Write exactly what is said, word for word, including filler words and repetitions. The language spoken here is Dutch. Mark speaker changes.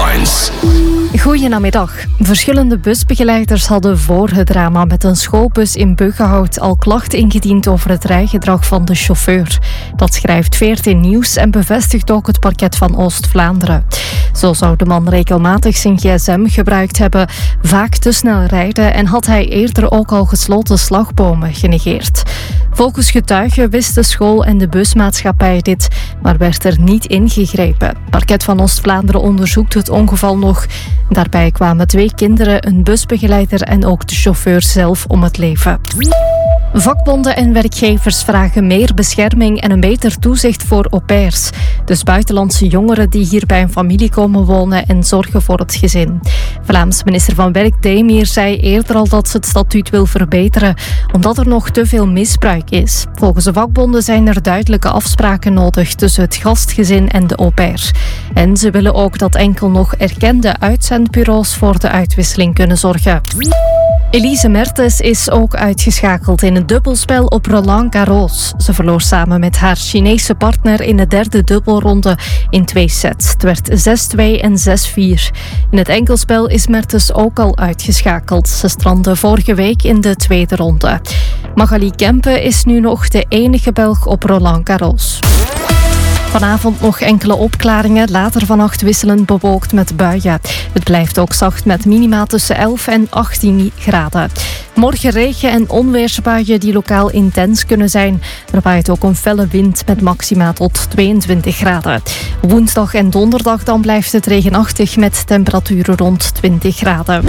Speaker 1: Headlines.
Speaker 2: Goedenamiddag. Verschillende busbegeleiders hadden voor het drama met een schoolbus in Buggenhout al klachten ingediend over het rijgedrag van de chauffeur. Dat schrijft veertien Nieuws en bevestigt ook het parket van Oost-Vlaanderen. Zo zou de man regelmatig zijn gsm gebruikt hebben, vaak te snel rijden en had hij eerder ook al gesloten slagbomen genegeerd. Volgens getuigen wisten school en de busmaatschappij dit, maar werd er niet ingegrepen. Het parket van Oost-Vlaanderen onderzoekt het ongeval nog. Daarbij kwamen twee kinderen, een busbegeleider en ook de chauffeur zelf om het leven. Vakbonden en werkgevers vragen meer bescherming en een beter toezicht voor au pairs. Dus buitenlandse jongeren die hier bij een familie komen wonen en zorgen voor het gezin. Vlaams minister van Werk Demir zei eerder al dat ze het statuut wil verbeteren, omdat er nog te veel misbruik is. Volgens de vakbonden zijn er duidelijke afspraken nodig tussen het gastgezin en de au pair. En ze willen ook dat enkel nog erkende uitzendbureaus voor de uitwisseling kunnen zorgen. Elise Mertens is ook uitgeschakeld in een dubbelspel op Roland Garros. Ze verloor samen met haar Chinese partner in de derde dubbelronde in twee sets. Het werd zes twee en zes vier. In het enkelspel is Mertens ook al uitgeschakeld. Ze strandde vorige week in de tweede ronde. Magali Kempe is nu nog de enige Belg op Roland Garros. Vanavond nog enkele opklaringen, later vannacht wisselend bewolkt met buien. Het blijft ook zacht met minima tussen elf en achttien graden. Morgen regen- en onweersbuien die lokaal intens kunnen zijn. Er waait ook een felle wind met maxima tot tweeëntwintig graden. Woensdag en donderdag dan blijft het regenachtig met temperaturen rond twintig graden.